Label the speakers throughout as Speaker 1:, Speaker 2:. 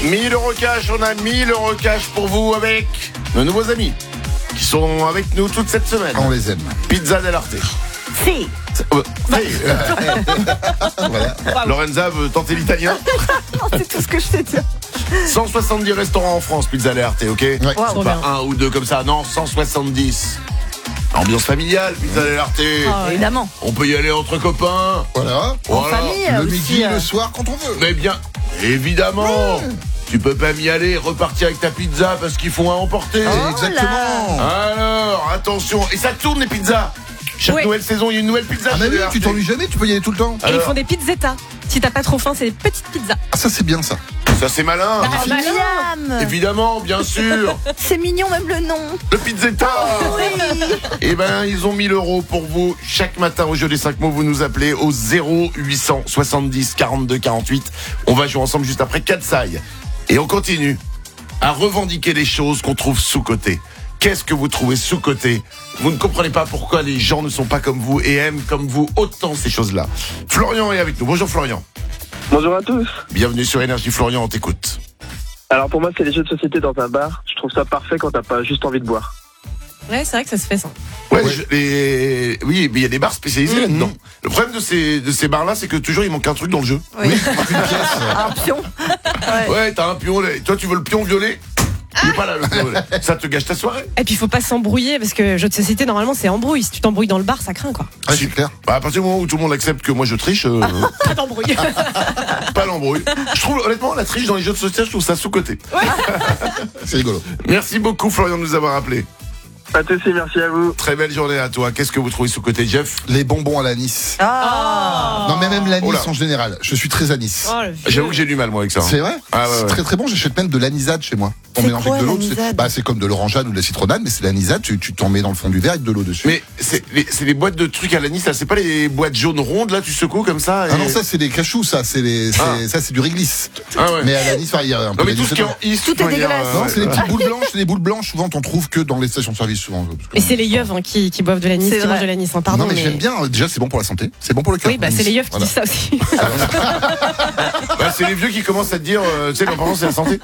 Speaker 1: 1000 € cash, on a 1000 € cash pour vous avec nos nouveaux amis qui sont avec nous toute cette semaine.
Speaker 2: On les aime.
Speaker 1: Pizza dell'Arte.
Speaker 3: Si.
Speaker 2: Voilà.
Speaker 1: Lorenza veut tenter l'italien.
Speaker 3: C'est tout ce que je sais dire.
Speaker 1: 170 restaurants en France, Pizza dell'Arte, ok?
Speaker 2: Ouais.
Speaker 3: Wow.
Speaker 1: Pas un ou deux comme ça, non, 170. Ambiance familiale, Pizza dell'Arte.
Speaker 3: Évidemment.
Speaker 1: On peut y aller entre copains.
Speaker 2: Voilà.
Speaker 3: En famille
Speaker 2: Le
Speaker 3: aussi.
Speaker 2: midi, le soir, quand on veut.
Speaker 1: Mais bien, évidemment. Tu peux pas y aller, repartir avec ta pizza parce qu'ils font à emporter.
Speaker 2: Exactement.
Speaker 1: Alors, attention. Et ça tourne les pizzas. Chaque
Speaker 4: Oui.
Speaker 1: nouvelle saison, il y a une nouvelle pizza.
Speaker 2: Ah mais
Speaker 1: chez
Speaker 2: oui,
Speaker 1: dell'Arte.
Speaker 2: tu t'ennuies jamais, tu peux y aller tout le temps.
Speaker 4: Et ils
Speaker 1: Alors,
Speaker 4: font des pizzetta. Si t'as pas trop faim, c'est des petites pizzas.
Speaker 2: Ah ça c'est bien ça.
Speaker 1: ça c'est malin.
Speaker 3: Oh, Miam.
Speaker 1: Évidemment, bien sûr.
Speaker 3: C'est mignon même le nom.
Speaker 1: Le pizzetta.
Speaker 3: Oui.
Speaker 1: Eh ben, ils ont 1000 € pour vous. Chaque matin au jeu des 5 mots, vous nous appelez au 0800 70 42 48. On va jouer ensemble juste après Katsai. Et on continue à revendiquer les choses qu'on trouve sous-cotées. Qu'est-ce que vous trouvez sous-coté? Vous ne comprenez pas pourquoi les gens ne sont pas comme vous et aiment comme vous autant ces choses-là. Florian est avec nous. Bonjour Florian.
Speaker 5: Bonjour à tous.
Speaker 1: Bienvenue sur Énergie. Florian, on t'écoute.
Speaker 5: Alors pour moi, c'est les jeux de société dans un bar. Je trouve ça parfait quand t'as pas juste envie de boire.
Speaker 4: Ouais, c'est vrai que ça se fait ça.
Speaker 1: Ouais,
Speaker 2: Ouais.
Speaker 1: oui, mais il y a des bars spécialisés là-dedans. Le problème de ces bars-là, c'est que toujours il manque un truc dans le jeu.
Speaker 3: Oui.
Speaker 2: Une pièce.
Speaker 3: Un pion.
Speaker 1: Ouais, t'as un pion. Toi, tu veux le pion violet? Il est pas là, le pion violet. Ça te gâche ta soirée.
Speaker 4: Et puis il faut pas s'embrouiller parce que jeu de société normalement c'est embrouille. Si tu t'embrouilles dans le bar, ça craint quoi.
Speaker 2: Ah, c'est clair.
Speaker 1: Bah, à partir du moment où tout le monde accepte que moi je triche,
Speaker 4: Pas d'embrouille.
Speaker 1: pas l'embrouille. Je trouve honnêtement la triche dans les jeux de société, je trouve ça sous-coté.
Speaker 2: C'est rigolo.
Speaker 1: Merci beaucoup Florian de nous avoir appelé.
Speaker 5: Pas de soucis, merci à vous.
Speaker 1: Très belle journée à toi. Qu'est-ce que vous trouvez sous-coté, Jeff?
Speaker 2: Les bonbons à l'anis.
Speaker 3: Ah.
Speaker 2: Non mais même l'anis
Speaker 1: Oh là.
Speaker 2: en général. Je suis très anis.
Speaker 4: Oh, le vieux.
Speaker 1: J'avoue que j'ai du mal moi avec ça.
Speaker 2: C'est vrai.
Speaker 1: Ah, ouais,
Speaker 2: C'est
Speaker 1: ouais.
Speaker 2: très très bon. J'achète même de l'anisade chez moi. On
Speaker 3: C'est
Speaker 2: mélange
Speaker 3: quoi,
Speaker 2: avec de l'eau.
Speaker 3: l'anisade
Speaker 2: C'est comme de l'orangeade ou de la citronnade, mais c'est l'anisade. Tu t'en mets dans le fond du verre avec de l'eau dessus.
Speaker 1: Mais c'est les boîtes de trucs à l'anis, là, c'est pas les boîtes jaunes rondes là, tu secoues comme ça.
Speaker 2: Ah non, ça c'est des cachous, ça c'est ça c'est du réglisse.
Speaker 1: Ah ouais.
Speaker 2: Mais à l'anis, il y a un peu
Speaker 1: Non mais tout
Speaker 2: d'anis
Speaker 1: ce qui est
Speaker 2: dedans.
Speaker 1: en is,
Speaker 3: Tout est dégueulasse.
Speaker 2: Non, c'est des petites boules blanches, c'est des boules blanches. Souvent, t'en trouves que dans les stations-service, souvent.
Speaker 4: Et c'est les yeux qui boivent de l'anis,
Speaker 3: C'est
Speaker 4: qui
Speaker 3: vrai.
Speaker 4: mangent de l'anis. Hein, pardon.
Speaker 2: Non, mais j'aime bien. Déjà, c'est bon pour la santé. C'est bon pour le cœur.
Speaker 4: Oui, bah c'est les yeux qui
Speaker 2: Voilà.
Speaker 4: disent ça aussi.
Speaker 1: Bah, c'est les vieux qui commencent à te dire, tu sais, l'important c'est la santé.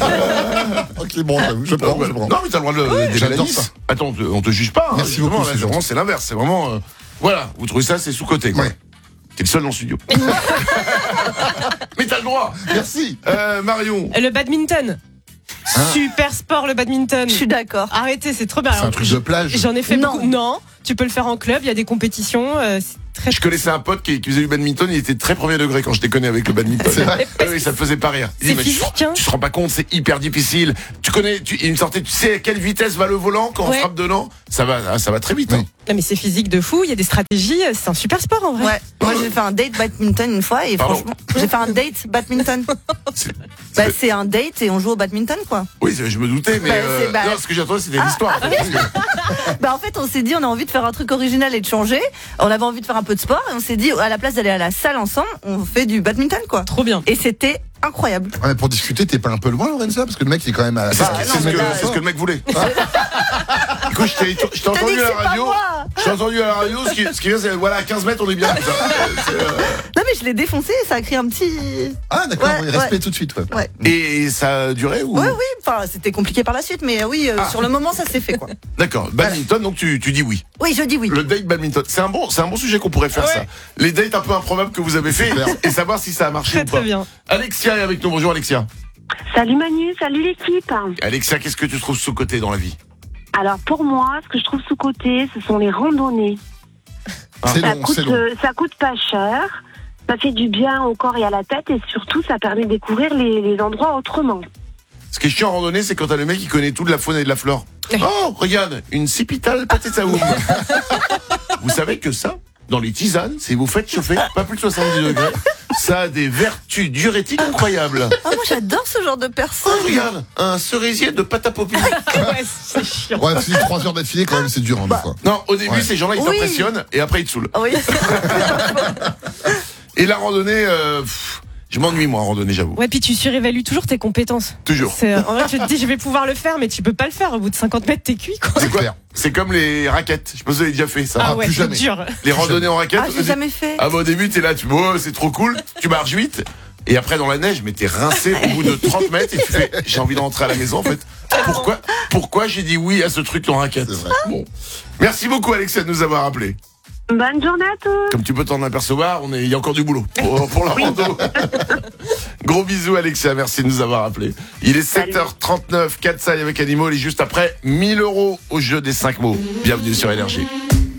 Speaker 2: Ok, bon, je prends.
Speaker 1: Non mais t'as le droit de
Speaker 2: j'adore
Speaker 1: l'anis.
Speaker 2: ça.
Speaker 1: Attends, on te juge pas.
Speaker 2: Merci
Speaker 1: justement,
Speaker 2: beaucoup,
Speaker 1: là,
Speaker 2: c'est
Speaker 1: vraiment,
Speaker 2: gentil.
Speaker 1: c'est l'inverse. C'est vraiment, voilà, vous trouvez ça, c'est sous-coté quoi.
Speaker 2: Ouais.
Speaker 1: T'es le seul dans le studio. Mais t'as le droit.
Speaker 2: Merci.
Speaker 1: Marion.
Speaker 4: Le badminton. Super sport le badminton.
Speaker 3: Je suis d'accord.
Speaker 4: Arrêtez, c'est trop bien.
Speaker 2: C'est un truc de plage.
Speaker 4: J'en ai fait
Speaker 3: Non.
Speaker 4: beaucoup. Non, tu peux le faire en club, il y a des compétitions. C'est très.
Speaker 1: Je connaissais un pote qui faisait du badminton, il était très premier degré quand je déconnais avec le badminton.
Speaker 2: C'est vrai.
Speaker 1: Oui, ça me faisait pas rire. Il
Speaker 4: C'est
Speaker 1: dit, mais
Speaker 4: physique, hein.
Speaker 1: tu te rends pas compte, c'est hyper difficile. Il me sortait, tu sais à quelle vitesse va le volant quand on
Speaker 4: Ouais.
Speaker 1: frappe dedans? Ça va très vite. hein.
Speaker 2: Oui.
Speaker 4: Non mais c'est physique de fou, il y a des stratégies, c'est un super sport en vrai.
Speaker 3: Ouais. Moi j'ai fait un date badminton une fois et
Speaker 1: Pardon.
Speaker 3: franchement j'ai fait un date badminton.
Speaker 1: C'est-
Speaker 3: Bah c'est un date et on joue au badminton quoi.
Speaker 1: Oui, je me doutais, mais
Speaker 3: Bah,
Speaker 1: non, ce que j'attendais c'était l'histoire. en fait, parce que-
Speaker 3: Bah en fait on s'est dit on a envie de faire un truc original et de changer. On avait envie de faire un peu de sport et on s'est dit à la place d'aller à la salle ensemble, on fait du badminton quoi.
Speaker 4: Trop bien.
Speaker 3: Et c'était incroyable.
Speaker 2: Ouais, mais pour discuter, t'es pas un peu loin, Lorenza? Parce que le mec, il est quand même à.
Speaker 1: C'est
Speaker 3: Bah, non, mais là,
Speaker 1: ce que le mec voulait. Écoute, je t'ai entendu
Speaker 3: dit que
Speaker 1: à
Speaker 3: c'est
Speaker 1: la
Speaker 3: pas
Speaker 1: radio.
Speaker 3: moi.
Speaker 1: Je t'ai entendu à la radio. Ce qui vient, c'est voilà, à 15 mètres, on est bien.
Speaker 3: Non mais je l'ai défoncé, ça a créé un petit.
Speaker 2: Ah, d'accord,
Speaker 3: Ouais,
Speaker 2: oui, respect
Speaker 3: ouais.
Speaker 2: tout de suite, ouais.
Speaker 3: Ouais.
Speaker 1: Et ça a duré ou?
Speaker 3: Ouais oui, enfin c'était compliqué par la suite mais oui sur le moment ça s'est fait quoi.
Speaker 1: D'accord. Badminton, donc tu dis oui.
Speaker 3: Oui je dis oui.
Speaker 1: Le date badminton, c'est un bon sujet qu'on pourrait faire
Speaker 4: Ouais.
Speaker 1: ça. Les dates un peu improbables que vous avez fait
Speaker 2: Super.
Speaker 1: et savoir si ça a marché
Speaker 4: Très
Speaker 1: ou pas.
Speaker 4: très bien.
Speaker 1: Alexia est avec nous. Bonjour Alexia.
Speaker 6: Salut Manu, salut l'équipe.
Speaker 1: Alexia, qu'est-ce que tu trouves sous-coté dans la vie?
Speaker 6: Alors pour moi, ce que je trouve sous-coté, ce sont les randonnées.
Speaker 2: C'est
Speaker 6: Ça
Speaker 2: long,
Speaker 6: coûte,
Speaker 2: c'est long.
Speaker 6: ça coûte pas cher, ça fait du bien au corps et à la tête et surtout ça permet de découvrir les endroits autrement.
Speaker 1: Ce qui est chiant en randonnée, c'est quand t'as le mec qui connaît tout de la faune et de la flore. Oh, regarde, une cipital patetaoum. Vous savez que ça, dans les tisanes, si vous faites chauffer, pas plus de 70 degrés, ça a des vertus diurétiques incroyables.
Speaker 3: Ah moi j'adore ce genre de
Speaker 1: Oh,
Speaker 3: personne.
Speaker 1: regarde, un cerisier de pâte à popiner.
Speaker 4: Ouais, c'est chiant.
Speaker 2: Ouais, c'est 3 heures d'affilée, quand même, c'est dur, hein, des fois.
Speaker 1: Non, au début,
Speaker 2: Ouais.
Speaker 1: ces gens-là, ils
Speaker 3: Oui.
Speaker 1: t'impressionnent et après, ils te saoulent.
Speaker 3: Ah oui.
Speaker 1: Et la randonnée, je m'ennuie, moi, en randonnée, j'avoue.
Speaker 4: Ouais, puis tu surévalues toujours tes compétences.
Speaker 1: Toujours.
Speaker 4: En vrai, tu te dis, je vais pouvoir le faire, mais tu peux pas le faire. Au bout de 50 mètres, t'es cuit, quoi.
Speaker 2: C'est clair.
Speaker 1: C'est comme les raquettes. Je sais pas si vous avez déjà fait ça.
Speaker 4: Ah
Speaker 2: va
Speaker 4: ouais,
Speaker 2: plus
Speaker 4: c'est
Speaker 2: jamais.
Speaker 4: dur.
Speaker 1: Les randonnées en raquettes.
Speaker 3: Ah j'ai jamais fait.
Speaker 1: Ah bah au début t'es là, oh, c'est trop cool, tu marches vite, Et après, dans la neige, mais t'es rincé au bout de 30 mètres et tu fais, j'ai envie de rentrer à la maison, en fait. Pourquoi j'ai dit oui à ce truc en raquette? Bon. Merci beaucoup, Alexia, de nous avoir appelés.
Speaker 6: Bonne journée à tous.
Speaker 1: Comme tu peux t'en apercevoir, il y a encore du boulot pour la rando. Gros bisous, Alexia, merci de nous avoir appelés. Il est 7h39, Katsai avec Animal, et juste après, 1000 € au jeu des 5 mots. Bienvenue sur Énergie.